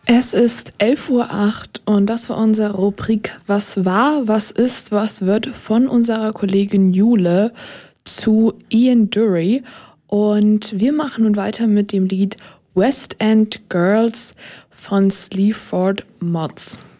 Es ist 11:08 Uhr und das war unsere Rubrik „Was war, was ist, was wird" von unserer Kollegin Jule zu Ian Dury. Und wir machen nun weiter mit dem Lied „West End Girls" von Sleaford Mods.